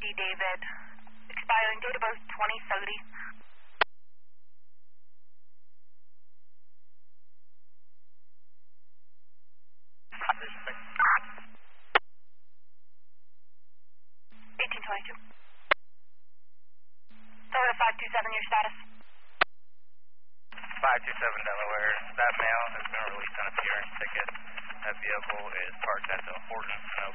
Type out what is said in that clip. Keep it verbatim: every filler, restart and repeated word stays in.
David. Expiring date of birth twenty thirty. eighteen twenty-two. Florida five two seven, your status? five two seven Delaware. That male has been released on a appearance ticket. That vehicle is parked at the Horton Snow